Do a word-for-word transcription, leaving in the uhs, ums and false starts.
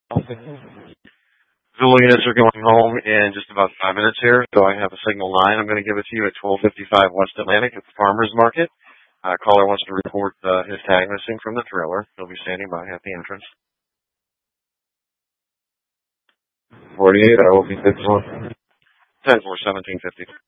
Zulu units are going home in just about five minutes here, so I have a signal line. I'm going to give it to you at twelve fifty-five West Atlantic at the Farmers Market. Uh, caller wants to report uh, his tag missing from the trailer. He'll be standing by at the entrance. forty-eight, I will be fifty-one. ten four, seventeen fifty.